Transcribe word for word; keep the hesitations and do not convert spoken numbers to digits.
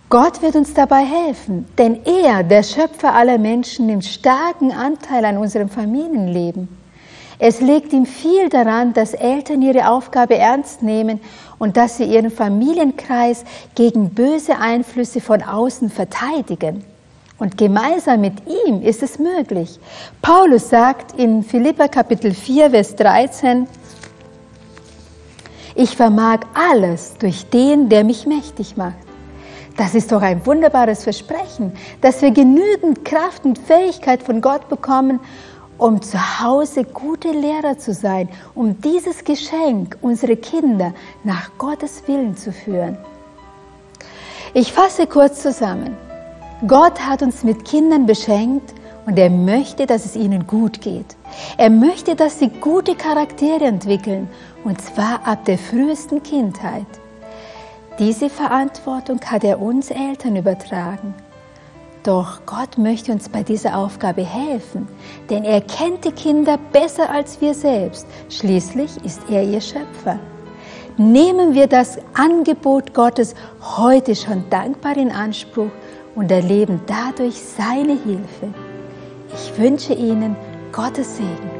Gott wird uns dabei helfen, denn er, der Schöpfer aller Menschen, nimmt starken Anteil an unserem Familienleben. Es liegt ihm viel daran, dass Eltern ihre Aufgabe ernst nehmen und dass sie ihren Familienkreis gegen böse Einflüsse von außen verteidigen. Und gemeinsam mit ihm ist es möglich. Paulus sagt in Philipper Kapitel vier, Vers dreizehn, ich vermag alles durch den, der mich mächtig macht. Das ist doch ein wunderbares Versprechen, dass wir genügend Kraft und Fähigkeit von Gott bekommen, um zu Hause gute Lehrer zu sein, um dieses Geschenk, unsere Kinder, nach Gottes Willen zu führen. Ich fasse kurz zusammen. Gott hat uns mit Kindern beschenkt und er möchte, dass es ihnen gut geht. Er möchte, dass sie gute Charaktere entwickeln, und zwar ab der frühesten Kindheit. Diese Verantwortung hat er uns Eltern übertragen. Doch Gott möchte uns bei dieser Aufgabe helfen, denn er kennt die Kinder besser als wir selbst. Schließlich ist er ihr Schöpfer. Nehmen wir das Angebot Gottes heute schon dankbar in Anspruch und erleben dadurch seine Hilfe. Ich wünsche Ihnen Gottes Segen.